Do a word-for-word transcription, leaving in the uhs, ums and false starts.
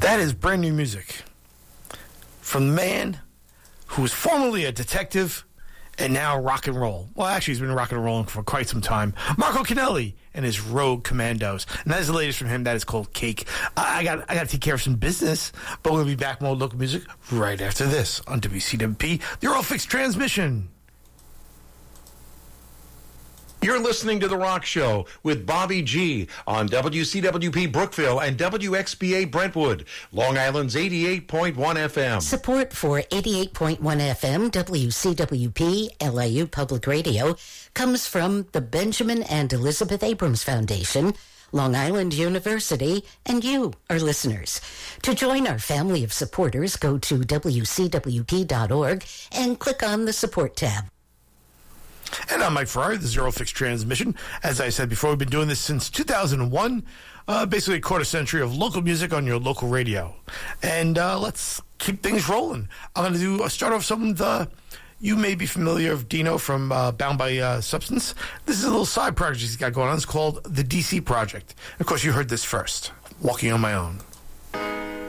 That is brand new music from the man who was formerly a detective and now rock and roll. Well, actually, he's been rock and rolling for quite some time. Marco Canelli and his Rogue Commandos. And that is the latest from him. That is called Cake. I, I got I got to take care of some business, but we'll be back more local music right after this on W C W P, the Earl Fix Transmission. You're listening to The Rock Show with Bobby G on W C W P Brookville and W X B A Brentwood, Long Island's eighty-eight point one F M. Support for eighty-eight point one F M W C W P L I U Public Radio comes from the Benjamin and Elizabeth Abrams Foundation, Long Island University, and you, our listeners. To join our family of supporters, go to W C W P dot org and click on the Support tab. And I'm Mike Ferrari, the Zero Fix Transmission. As I said before, we've been doing this since two thousand one, uh, basically a quarter century of local music on your local radio. And uh, let's keep things rolling. I'm going to do uh, start off some of the, you may be familiar with Dino from uh, Bound by uh, Substance. This is a little side project he's got going on. It's called the D C Project. Of course, you heard this first, Walking on My Own.